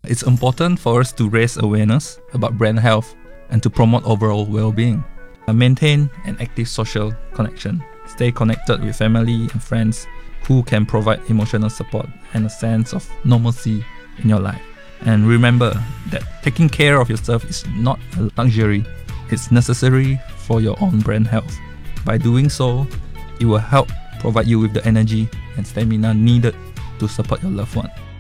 It's important for us to raise awareness about brain health and to promote overall well-being. Maintain an active social connection. Stay connected with family and friends who can provide emotional support and a sense of normalcy in your life. And remember that taking care of yourself is not a luxury, it's necessary for your own brain health. By doing so, it will help provide you with the energy and stamina needed to support your loved one.